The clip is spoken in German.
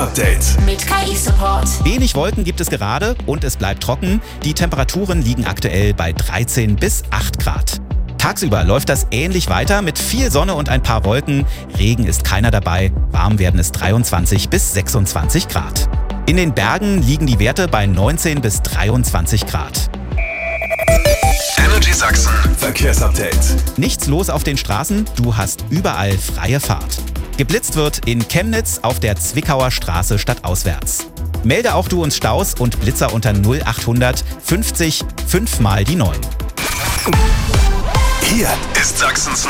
Update mit KI-Support. Wenig Wolken gibt es gerade und es bleibt trocken. Die Temperaturen liegen aktuell bei 13 bis 8 Grad. Tagsüber läuft das ähnlich weiter mit viel Sonne und ein paar Wolken. Regen ist keiner dabei. Warm werden es 23 bis 26 Grad. In den Bergen liegen die Werte bei 19 bis 23 Grad. Energy Sachsen Verkehrsupdate. Nichts los auf den Straßen, du hast überall freie Fahrt. Geblitzt wird in Chemnitz auf der Zwickauer Straße stadtauswärts. Melde auch du uns Staus und Blitzer unter 0800 50 5 mal die 9. Hier ist Sachsens